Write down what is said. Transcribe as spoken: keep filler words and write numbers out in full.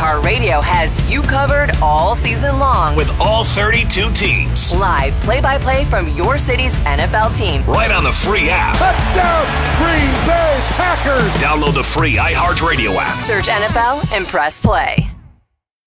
iHeartRadio has you covered all season long. With all thirty-two teams. Live play-by-play from your city's N F L team. Right on the free app. Touchdown, Green Bay Packers. Download the free iHeartRadio app. Search N F L and press play.